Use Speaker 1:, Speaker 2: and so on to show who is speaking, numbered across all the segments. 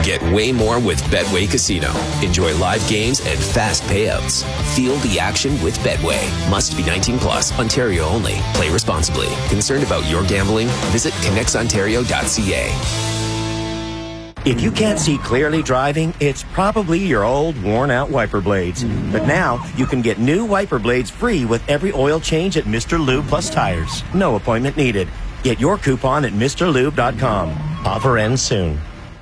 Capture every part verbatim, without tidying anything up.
Speaker 1: Get way more with Betway Casino. Enjoy live games and fast payouts. Feel the action with Betway. Must be nineteen plus, Ontario only. Play responsibly. Concerned about your gambling? Visit connects ontario dot c a.
Speaker 2: If you can't see clearly driving, it's probably your old, worn-out wiper blades. But now, you can get new wiper blades free with every oil change at Mister Lube Plus Tires. No appointment needed. Get your coupon at Mr Lube dot com. Offer ends soon.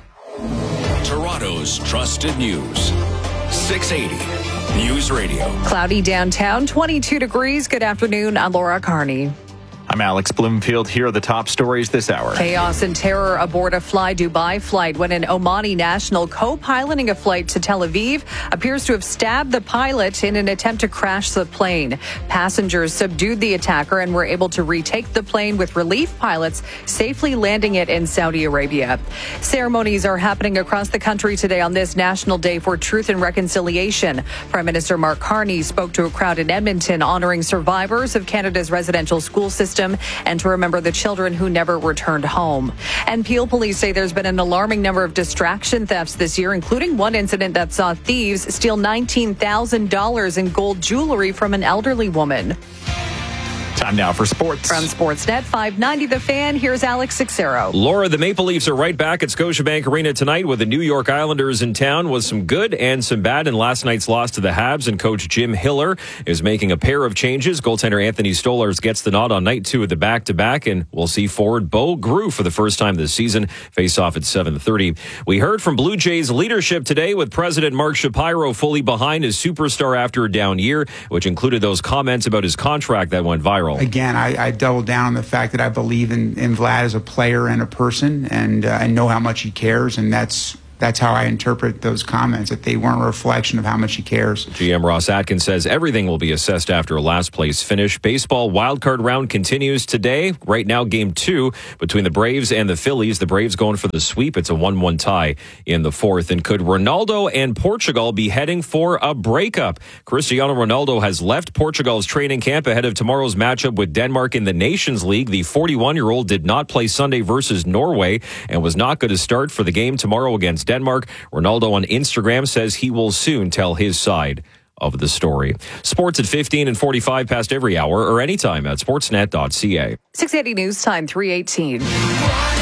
Speaker 3: Toronto's trusted news. six eighty News Radio.
Speaker 4: Cloudy downtown, twenty-two degrees. Good afternoon. I'm Laura Carney.
Speaker 5: I'm Alex Bloomfield. Here are the top stories this hour.
Speaker 4: Chaos and terror aboard a Fly Dubai flight when an Omani national co-piloting a flight to Tel Aviv appears to have stabbed the pilot in an attempt to crash the plane. Passengers subdued the attacker and were able to retake the plane with relief pilots safely landing it in Saudi Arabia. Ceremonies are happening across the country today on this National Day for Truth and Reconciliation. Prime Minister Mark Carney spoke to a crowd in Edmonton honoring survivors of Canada's residential school system and to remember the children who never returned home. And Peel police say there's been an alarming number of distraction thefts this year, including one incident that saw thieves steal nineteen thousand dollars in gold jewelry from an elderly woman.
Speaker 5: Time now for sports.
Speaker 4: From Sportsnet five ninety The Fan, here's Alex Sixero.
Speaker 6: Laura, the Maple Leafs are right back at Scotiabank Arena tonight with the New York Islanders in town with some good and some bad in last night's loss to the Habs, and coach Jim Hiller is making a pair of changes. Goaltender Anthony Stolarz gets the nod on night two of the back-to-back, and we'll see forward Bo Grew for the first time this season face off at seven thirty. We heard from Blue Jays leadership today with President Mark Shapiro fully behind his superstar after a down year, which included those comments about his contract that went viral.
Speaker 7: Again, I, I double down on the fact that I believe in, in Vlad as a player and a person, and uh, I know how much he cares, and that's that's how I interpret those comments, that they weren't a reflection of how much he cares.
Speaker 6: G M Ross Atkins says everything will be assessed after a last place finish. Baseball wildcard round continues today. Right now, game two between the Braves and the Phillies. The Braves going for the sweep. It's a one one tie in the fourth. And could Ronaldo and Portugal be heading for a breakup? Cristiano Ronaldo has left Portugal's training camp ahead of tomorrow's matchup with Denmark in the Nations League. The forty-one-year-old did not play Sunday versus Norway and was not going to start for the game tomorrow against Denmark. Ronaldo on Instagram says he will soon tell his side of the story. Sports at fifteen and forty-five past every hour or anytime at sportsnet dot c a.
Speaker 4: six eighty News Time, three eighteen.